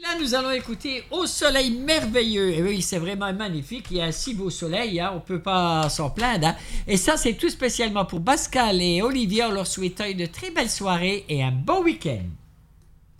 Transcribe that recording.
Là, nous allons écouter Au soleil merveilleux. Et oui, c'est vraiment magnifique. Il y a un si beau soleil, hein, on ne peut pas s'en plaindre. Hein. Et ça, c'est tout spécialement pour Pascal et Olivier. On leur souhaite une très belle soirée et un bon week-end.